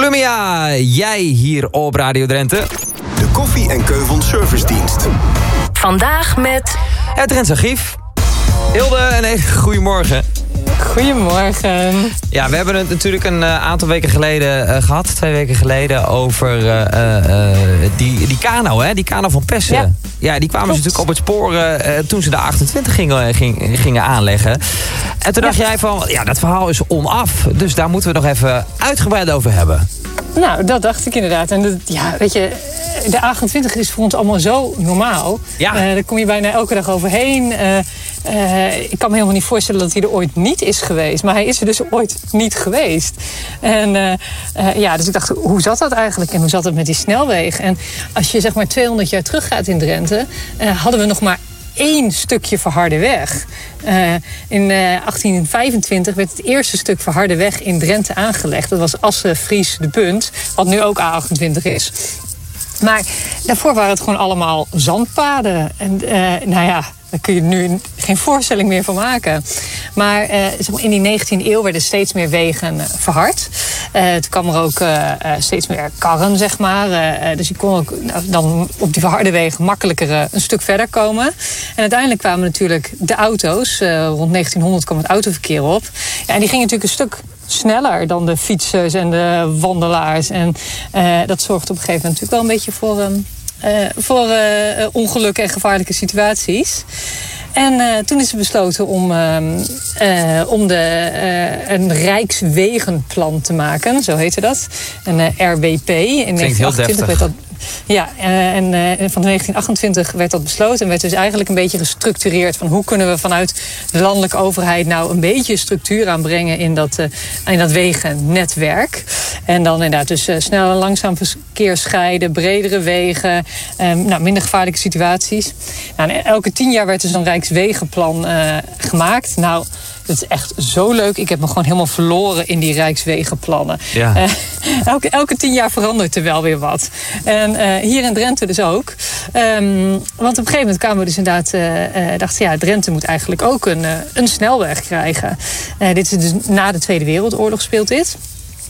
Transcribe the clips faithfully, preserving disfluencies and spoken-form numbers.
Lumia, jij hier op Radio Drenthe. De Koffie en Keuvels Servicedienst. Vandaag met Het Drentse Archief. Hilde, een hele goedemorgen. Goedemorgen. Ja, we hebben het natuurlijk een uh, aantal weken geleden uh, gehad. Twee weken geleden over uh, uh, die, die kano, hè? Die kano van Pessen. Ja, ja die kwamen klopt. ze natuurlijk op het spoor uh, toen ze de achtentwintig gingen, ging, gingen aanleggen. En toen dacht Ja. jij van, ja, dat verhaal is onaf. Dus daar moeten we nog even uitgebreid over hebben. Nou, dat dacht ik inderdaad. En dat, ja, weet je, de achtentwintig is voor ons allemaal zo normaal. Ja. Uh, daar kom je bijna elke dag overheen. Uh, uh, ik kan me helemaal niet voorstellen dat hij er ooit niet is geweest. Maar hij is er dus ooit niet geweest. En uh, uh, ja, dus ik dacht, hoe zat dat eigenlijk? En hoe zat het met die snelwegen? En als je zeg maar tweehonderd jaar teruggaat in Drenthe, uh, hadden we nog maar één stukje verharde weg. Uh, in uh, achttien vijfentwintig werd het eerste stuk verharde weg in Drenthe aangelegd. Dat was Assen-Fries de Punt, wat nu ook A achtentwintig is. Maar daarvoor waren het gewoon allemaal zandpaden. En uh, nou ja, daar kun je nu geen voorstelling meer van maken. Maar uh, in die negentiende eeuw werden steeds meer wegen uh, verhard. Uh, toen kwam er ook uh, uh, steeds meer karren, zeg maar. Uh, dus je kon ook uh, dan op die verharde wegen makkelijker uh, een stuk verder komen. En uiteindelijk kwamen natuurlijk de auto's. Uh, rond negentienhonderd kwam het autoverkeer op. Ja, en die gingen natuurlijk een stuk sneller dan de fietsers en de wandelaars. En uh, dat zorgt op een gegeven moment natuurlijk wel een beetje voor, um, uh, voor uh, ongelukken en gevaarlijke situaties. En uh, toen is er besloten om, uh, uh, om de, uh, een Rijkswegenplan te maken, zo heette dat. Een uh, R W P. In negentien achtentwintig werd dat. Ja, uh, en uh, van negentien achtentwintig werd dat besloten en werd dus eigenlijk een beetje gestructureerd van hoe kunnen we vanuit de landelijke overheid nou een beetje structuur aanbrengen in dat, uh, in dat wegennetwerk. En dan inderdaad dus uh, snel en langzaam verkeer scheiden, bredere wegen, um, nou, minder gevaarlijke situaties. Nou, en elke tien jaar werd dus een Rijkswegenplan uh, gemaakt. Nou, dat is echt zo leuk. Ik heb me gewoon helemaal verloren in die Rijkswegenplannen. Ja. Uh, elke, elke tien jaar verandert er wel weer wat. En uh, hier in Drenthe dus ook. Um, want op een gegeven moment kwamen we dus inderdaad uh, uh, dachten, ja, Drenthe moet eigenlijk ook een, uh, een snelweg krijgen. Uh, dit is dus na de Tweede Wereldoorlog speelt dit.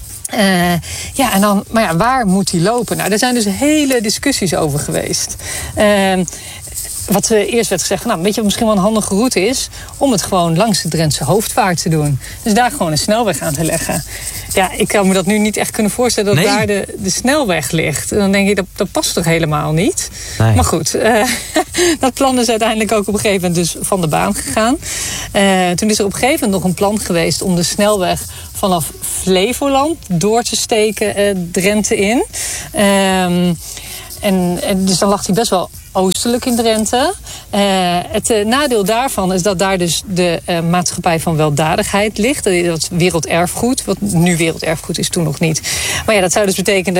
Uh, ja, en dan, maar ja, waar moet die lopen? Nou, daar zijn dus hele discussies over geweest. Uh, Wat uh, eerst werd gezegd, nou, weet je wat misschien wel een handige route is? Om het gewoon langs de Drentse hoofdvaart te doen. Dus daar gewoon een snelweg aan te leggen. Ja, ik kan me dat nu niet echt kunnen voorstellen dat nee. daar de, de snelweg ligt. En dan denk ik, dat, dat past toch helemaal niet? Nee. Maar goed, uh, dat plan is uiteindelijk ook op een gegeven moment dus van de baan gegaan. Uh, toen is er op een gegeven moment nog een plan geweest om de snelweg vanaf Flevoland door te steken uh, Drenthe in. Um, en, en dus dan lag hij best wel oostelijk in Drenthe. Uh, het uh, nadeel daarvan is dat daar dus de uh, maatschappij van weldadigheid ligt. Dat is werelderfgoed, wat nu werelderfgoed is, toen nog niet. Maar ja, dat zou dus betekenen